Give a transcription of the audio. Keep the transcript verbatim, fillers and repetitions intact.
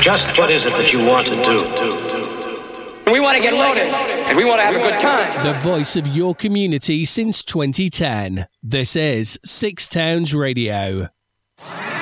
Just what is it that you want to do? We want to get loaded, and we want to have a good time. The voice of your community since twenty ten. This is Six Towns Radio.